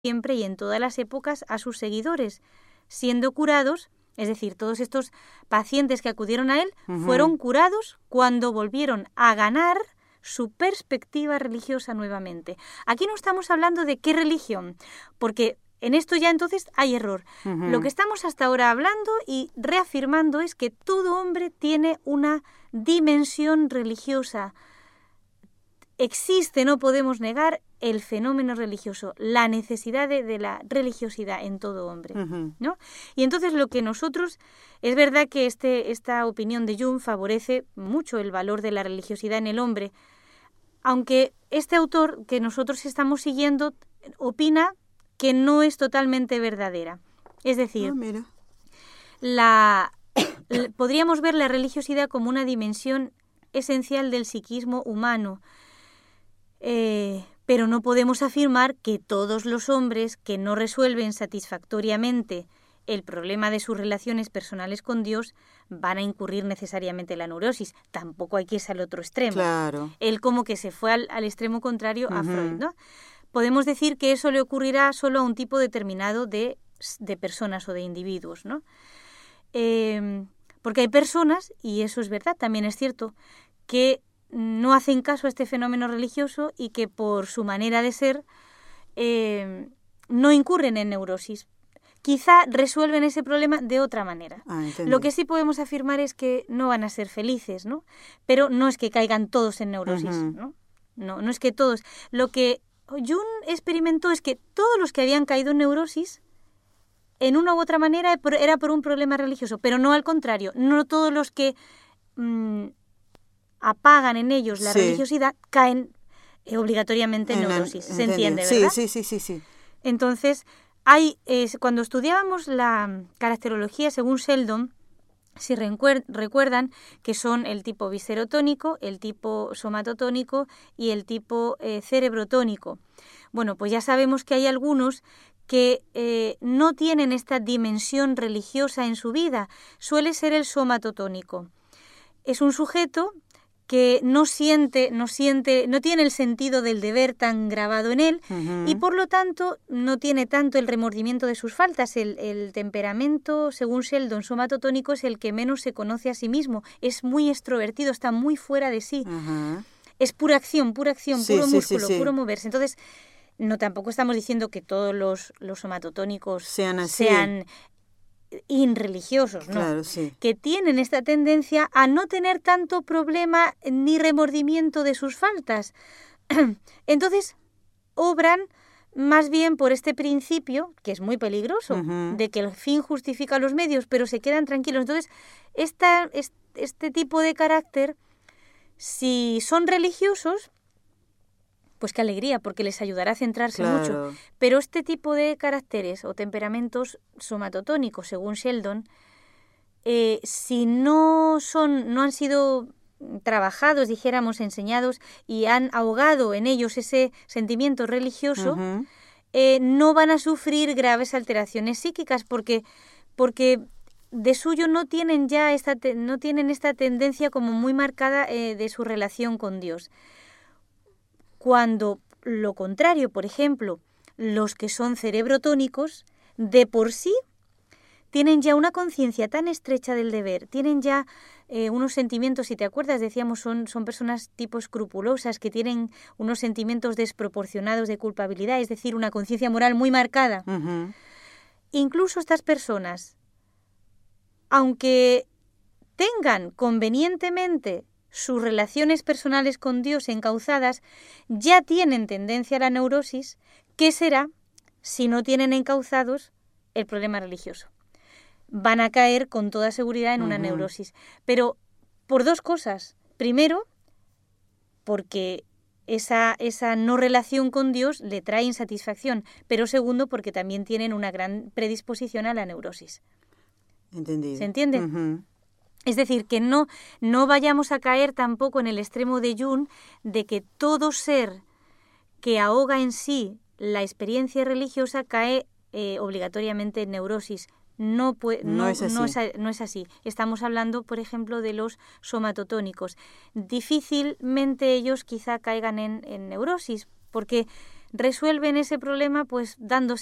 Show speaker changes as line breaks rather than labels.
siempre y en todas las épocas a sus seguidores, siendo curados, es decir, todos estos pacientes que acudieron a él fueron curados cuando volvieron a ganar su perspectiva religiosa nuevamente. Aquí no estamos hablando de qué religión, porque en esto ya entonces hay error. Lo que estamos hasta ahora hablando y reafirmando es que todo hombre tiene una dimensión religiosa. Existe, no podemos negar, el fenómeno religioso, la necesidad de la religiosidad en todo hombre, ¿no? Y entonces lo que nosotros, es verdad que esta opinión de Jung favorece mucho el valor de la religiosidad en el hombre, aunque este autor que nosotros estamos siguiendo opina que no es totalmente verdadera. Es decir, podríamos ver la religiosidad como una dimensión esencial del psiquismo humano, pero no podemos afirmar que todos los hombres que no resuelven satisfactoriamente el problema de sus relaciones personales con Dios van a incurrir necesariamente en la neurosis. Tampoco hay que irse al otro extremo.
Claro.
Él como que se fue al extremo contrario a Freud, ¿no? Podemos decir que eso le ocurrirá solo a un tipo determinado de personas o de individuos, ¿no? Porque hay personas, y eso es verdad, también es cierto, que no hacen caso a este fenómeno religioso y que por su manera de ser no incurren en neurosis. Quizá resuelven ese problema de otra manera. Lo que sí podemos afirmar es que no van a ser felices, ¿no? Pero no es que caigan todos en neurosis, ¿no? No es que todos. Lo que Jung experimentó es que todos los que habían caído en neurosis, en una u otra manera, era por un problema religioso, pero no al contrario. No todos los que apagan en ellos la religiosidad caen obligatoriamente en neurosis. ¿Se entiende, verdad?
Sí.
Entonces, cuando estudiábamos la caracterología según Sheldon, si recuerdan que son el tipo viscerotónico, el tipo somatotónico y el tipo cerebrotónico. Bueno, pues ya sabemos que hay algunos que no tienen esta dimensión religiosa en su vida. Suele ser el somatotónico. Es un sujeto que no tiene el sentido del deber tan grabado en él y por lo tanto no tiene tanto el remordimiento de sus faltas. El temperamento, según Sheldon, somatotónico es el que menos se conoce a sí mismo. Es muy extrovertido, está muy fuera de sí. Es pura acción, puro músculo, puro moverse. Entonces, no tampoco estamos diciendo que todos los somatotónicos sean irreligiosos, ¿no?
Claro, sí.
Que tienen esta tendencia a no tener tanto problema ni remordimiento de sus faltas. Entonces, obran más bien por este principio, que es muy peligroso, de que el fin justifica los medios, pero se quedan tranquilos. Entonces, este tipo de carácter, si son religiosos, pues qué alegría, porque les ayudará a centrarse mucho. Pero este tipo de caracteres o temperamentos somatotónicos, según Sheldon, si no han sido trabajados, dijéramos, enseñados y han ahogado en ellos ese sentimiento religioso, no van a sufrir graves alteraciones psíquicas porque de suyo no tienen ya esta tendencia como muy marcada de su relación con Dios. Cuando lo contrario, por ejemplo, los que son cerebrotónicos, de por sí tienen ya una conciencia tan estrecha del deber, tienen ya unos sentimientos, si te acuerdas, decíamos, son personas tipo escrupulosas, que tienen unos sentimientos desproporcionados de culpabilidad, es decir, una conciencia moral muy marcada. Incluso estas personas, aunque tengan convenientemente sus relaciones personales con Dios encauzadas, ya tienen tendencia a la neurosis. ¿Qué será si no tienen encauzados el problema religioso? Van a caer con toda seguridad en una neurosis. Pero por dos cosas. Primero, porque esa no relación con Dios le trae insatisfacción. Pero segundo, porque también tienen una gran predisposición a la neurosis.
Entendido.
¿Se entiende? Es decir, que no vayamos a caer tampoco en el extremo de Jung de que todo ser que ahoga en sí la experiencia religiosa cae obligatoriamente en neurosis. No es así. Estamos hablando, por ejemplo, de los somatotónicos. Difícilmente ellos quizá caigan en neurosis, porque resuelven ese problema pues dando